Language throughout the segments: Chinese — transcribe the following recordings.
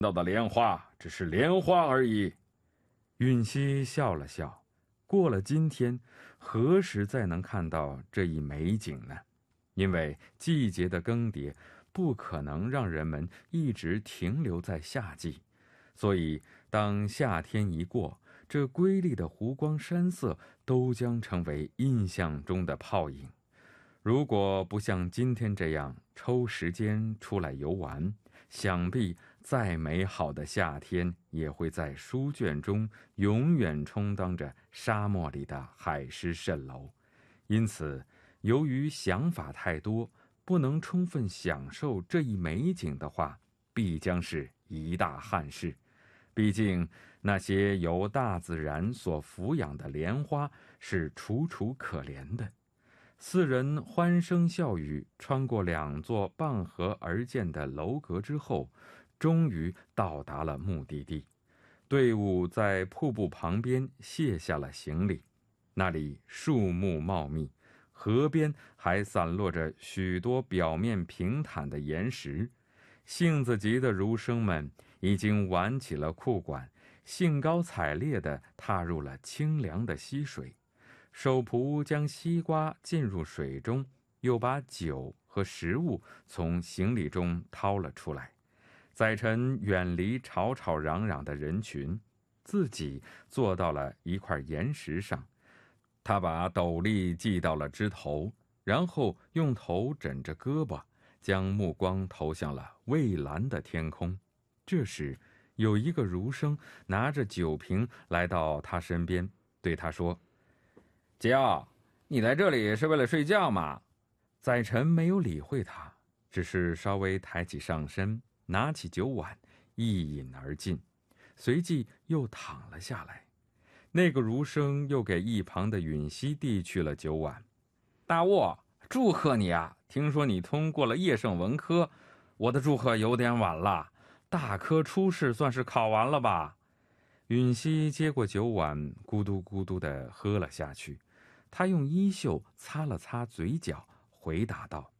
到的莲花只是莲花而已。 允熙笑了笑，过了今天，何时再能看到这一美景呢？因为季节的更迭不可能让人们一直停留在夏季，所以当夏天一过，这瑰丽的湖光山色都将成为印象中的泡影。如果不像今天这样抽时间出来游玩，想必再美好的夏天也会在书卷中永远充当着沙漠里的海市蜃楼。因此，由于想法太多，不能充分享受这一美景的话，必将是一大憾事。毕竟那些由大自然所抚养的莲花是楚楚可怜的。四人欢声笑语穿过2座傍河而建的楼阁之后，终于到达了目的地。队伍在瀑布旁边卸下了行李，那里树木茂密，河边还散落着许多表面平坦的岩石。性子急的儒生们已经挽起了裤管，兴高采烈地踏入了清凉的溪水。手仆将西瓜浸入水中，又把酒和食物从行李中掏了出来。载臣远离吵吵嚷嚷的人群，自己坐到了一块岩石上。他把斗笠系到了枝头，然后用头枕着胳膊，将目光投向了蔚蓝的天空。这时，有一个儒生拿着酒瓶来到他身边，对他说：“ 桀骜，你来这里是为了睡觉吗？” 载臣没有理会他，只是稍微抬起上身，拿起酒碗，一饮而尽，随即又躺了下来。那个儒生又给一旁的允熙递去了酒碗。 大沃，祝贺你啊！听说你通过了叶圣文科，我的祝贺有点晚了。大科初试算是考完了吧？ 允熙接过酒碗，咕嘟咕嘟地喝了下去。他用衣袖擦了擦嘴角，回答道：“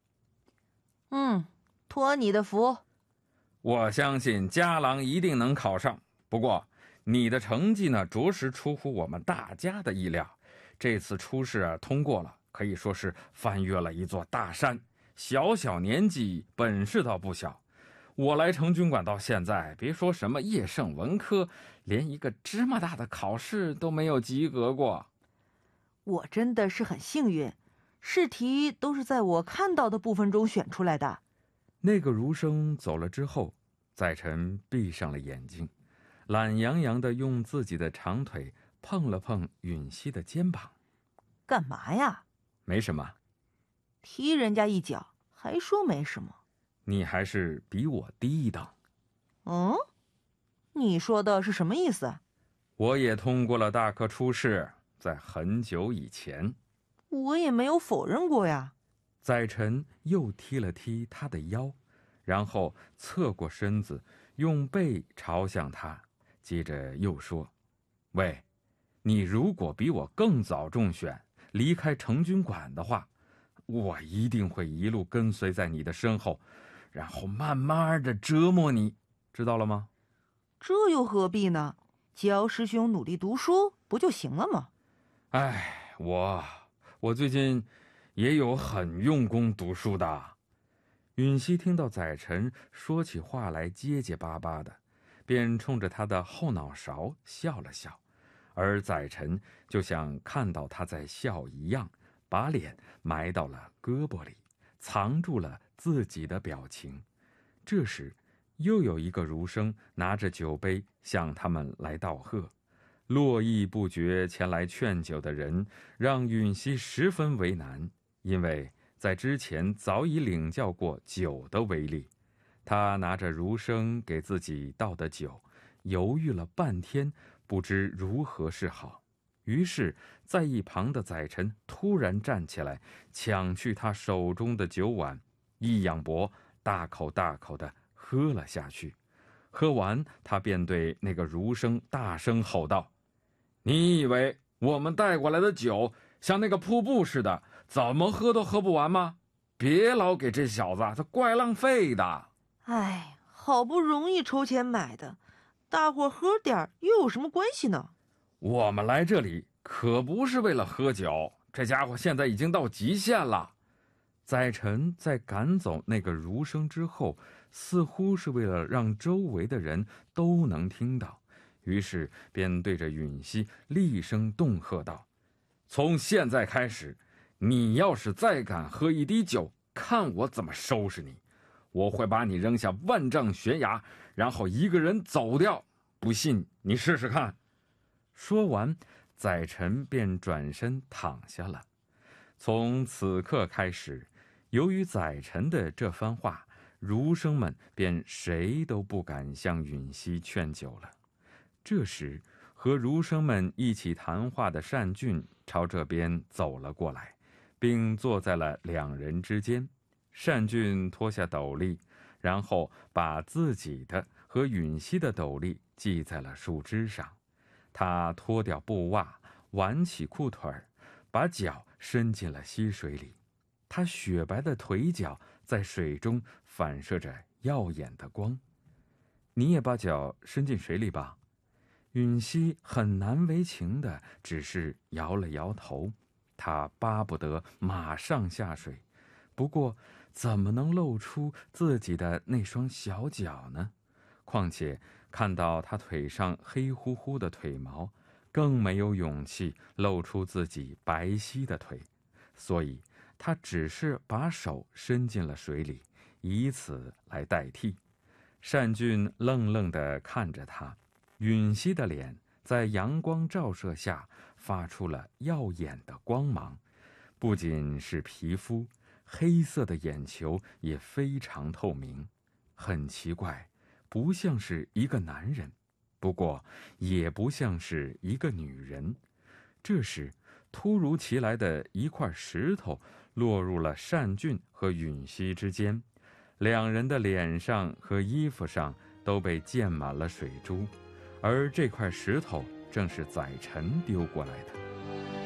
托你的福。 我相信家郎一定能考上。不过，你的成绩呢，着实出乎我们大家的意料。这次初试通过了，可以说是翻越了一座大山。小小年纪，本事倒不小。我来成军馆到现在，别说什么叶圣文科，连一个芝麻大的考试都没有及格过。 我真的是很幸运，试题都是在我看到的部分中选出来的。” 那个儒生走了之后，载臣闭上了眼睛，懒洋洋地用自己的长腿碰了碰允熙的肩膀。 “干嘛呀？”“ 没什么。”“ 踢人家一脚还说没什么？ 你还是比我低一等。”“ 你说的是什么意思？”“ 我也通过了大科初试，在很久以前。”“ 我也没有否认过呀。” 载臣又踢了踢他的腰，然后侧过身子，用背朝向他，接着又说：“喂，你如果比我更早中选，离开成军馆的话，我一定会一路跟随在你的身后，然后慢慢的折磨你，知道了吗？”“ 这又何必呢？教师兄努力读书不就行了吗？”“ 哎，我最近也有很用功读书的。”允熙听到载臣说起话来结结巴巴的，便冲着他的后脑勺笑了笑，而载臣就像看到他在笑一样，把脸埋到了胳膊里，藏住了自己的表情。这时，又有一个儒生拿着酒杯向他们来道贺。络绎不绝前来劝酒的人让允熙十分为难，因为在之前早已领教过酒的威力。他拿着儒生给自己倒的酒，犹豫了半天，不知如何是好。于是在一旁的载臣突然站起来，抢去他手中的酒碗，一仰脖，大口大口地喝了下去。喝完，他便对那个儒生大声吼道：“你以为我们带过来的酒像那个瀑布似的，怎么喝都喝不完吗？别老给这小子，他怪浪费的。”“ 哎， 好不容易筹钱买的，大伙喝点儿又有什么关系呢？ 我们来这里可不是为了喝酒，这家伙现在已经到极限了。 载臣在赶走那个儒生之后，似乎是为了让周围的人都能听到，于是便对着允熙厉声恫喝道： 从现在开始，你要是再敢喝一滴酒，看我怎么收拾你！我会把你扔下万丈悬崖，然后一个人走掉，不信你试试看。 说完，载臣便转身躺下了。从此刻开始，由于载臣的这番话，儒生们便谁都不敢向允熙劝酒了。这时，和儒生们一起谈话的单俊朝这边走了过来，并坐在了两人之间。单俊脱下斗笠，然后把自己的和允熙的斗笠系在了树枝上。他脱掉布袜，挽起裤腿，把脚伸进了溪水里。他雪白的腿脚在水中反射着耀眼的光。你也把脚伸进水里吧。允熙很难为情的只是摇了摇头，他巴不得马上下水，不过怎么能露出自己的那双小脚呢？况且看到他腿上黑乎乎的腿毛，更没有勇气露出自己白皙的腿，所以他只是把手伸进了水里，以此来代替。单俊愣愣地看着他，允熙的脸在阳光照射下发出了耀眼的光芒，不仅是皮肤，黑色的眼球也非常透明，很奇怪，不像是一个男人，不过也不像是一个女人。这时，突如其来的一块石头落入了单俊和允熙之间，两人的脸上和衣服上都被溅满了水珠，而这块石头正是载臣丢过来的。